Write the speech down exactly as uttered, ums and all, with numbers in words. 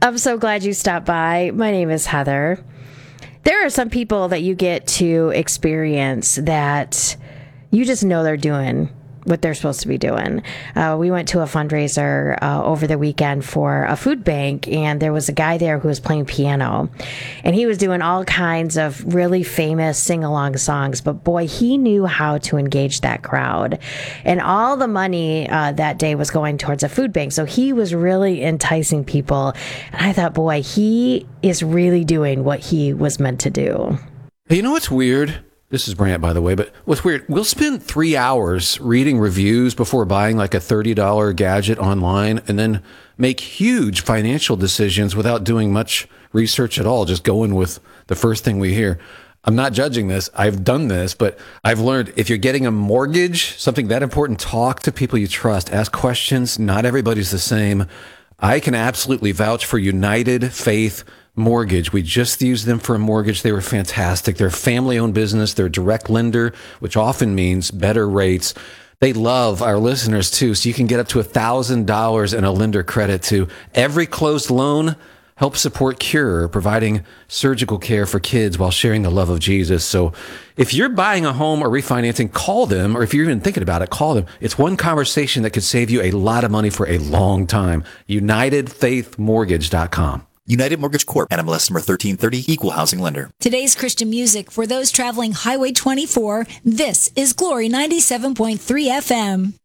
I'm so glad you stopped by. My name is Heather. There are some people that you get to experience that you just know they're doing what they're supposed to be doing. Uh, we went to a fundraiser uh, over the weekend for a food bank, and there was a guy there who was playing piano, and he was doing all kinds of really famous sing-along songs, but boy, he knew how to engage that crowd. And all the money uh, that day was going towards a food bank, so he was really enticing people. And I thought, boy, he is really doing what he was meant to do. Hey, you know what's weird? This is Brant, by the way, but what's weird, we'll spend three hours reading reviews before buying like a thirty dollars gadget online and then make huge financial decisions without doing much research at all, just going with the first thing we hear. I'm not judging this. I've done this, but I've learned if you're getting a mortgage, something that important, talk to people you trust, ask questions. Not everybody's the same. I can absolutely vouch for United Faith Mortgage. We just used them for a mortgage. They were fantastic. They're a family-owned business. They're a direct lender, which often means better rates. They love our listeners, too, so you can get up to one thousand dollars in a lender credit to every closed loan. Help support Cure, providing surgical care for kids while sharing the love of Jesus. So if you're buying a home or refinancing, call them, or if you're even thinking about it, call them. It's one conversation that could save you a lot of money for a long time. United Faith Mortgage dot com. United Mortgage Corp. N M L S number thirteen thirty, Equal Housing Lender. Today's Christian music for those traveling Highway twenty-four. This is Glory ninety-seven point three F M.